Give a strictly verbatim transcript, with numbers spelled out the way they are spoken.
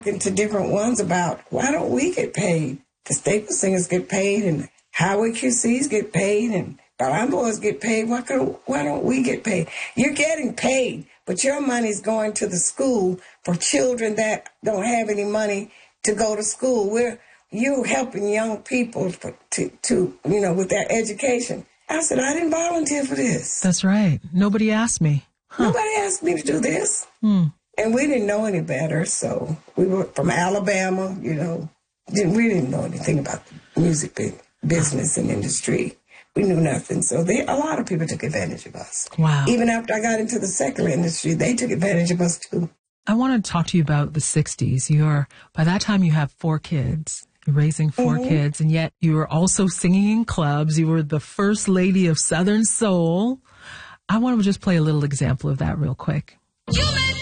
Into different ones about why don't we get paid? The Staple Singers get paid and Highway Q Cs get paid and our boys get paid. Why, could, why don't we get paid? You're getting paid, but your money's going to the school for children that don't have any money to go to school. We're you helping young people for, to, to, you know, with their education. I said, I didn't volunteer for this. That's right. Nobody asked me. Huh. Nobody asked me to do this. Hmm. And we didn't know any better, so we were from Alabama, you know. Didn't, we didn't know anything about the music business and industry. We knew nothing. So they, a lot of people took advantage of us. Wow. Even after I got into the secular industry, they took advantage of us, too. I want to talk to you about the sixties. You're, by that time, you have four kids. You're raising four mm-hmm. kids, and yet you were also singing in clubs. You were the first lady of Southern Soul. I want to just play a little example of that real quick. You